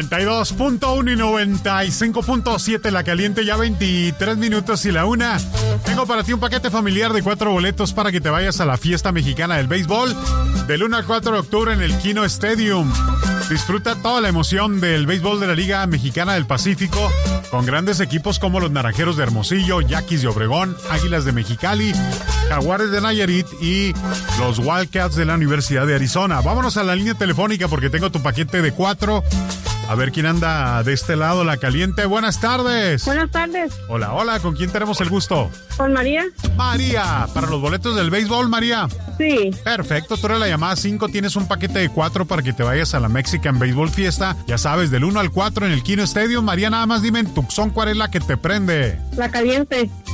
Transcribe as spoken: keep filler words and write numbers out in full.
noventa y dos punto uno y noventa y cinco punto siete La Caliente, ya veintitrés minutos y la una. Tengo para ti un paquete familiar de cuatro boletos para que te vayas a la fiesta mexicana del béisbol del uno al cuatro de octubre en el Kino Stadium. Disfruta toda la emoción del béisbol de la Liga Mexicana del Pacífico con grandes equipos como los Naranjeros de Hermosillo, Yaquis de Obregón, Águilas de Mexicali, Jaguares de Nayarit y los Wildcats de la Universidad de Arizona. Vámonos a la línea telefónica porque tengo tu paquete de cuatro. A ver quién anda de este lado, La Caliente. Buenas tardes. Buenas tardes. Hola, hola. ¿Con quién tenemos el gusto? Con María. María, para los boletos del béisbol, María. Sí. Perfecto, tú eres la llamada cinco, tienes un paquete de cuatro para que te vayas a la Mexican Baseball Fiesta. Ya sabes, del uno al cuatro en el Kino Stadium. María, nada más dime en Tucson cuál es la que te prende. La Caliente.